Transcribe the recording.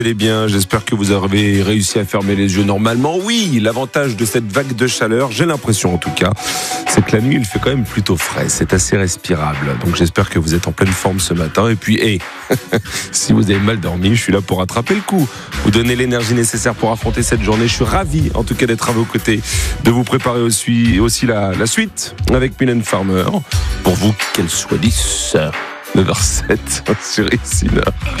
Allez bien, j'espère que vous avez réussi à fermer les yeux normalement. Oui, l'avantage de cette vague de chaleur, j'ai l'impression en tout cas, c'est que la nuit il fait quand même plutôt frais, c'est assez respirable. Donc j'espère que vous êtes en pleine forme ce matin. Et puis, si vous avez mal dormi, je suis là pour rattraper le coup. Vous donner l'énergie nécessaire pour affronter cette journée. Je suis ravi en tout cas d'être à vos côtés, de vous préparer aussi la suite avec Mylène Farmer. Pour vous, qu'elle soit 10, 9h07 sur Ici.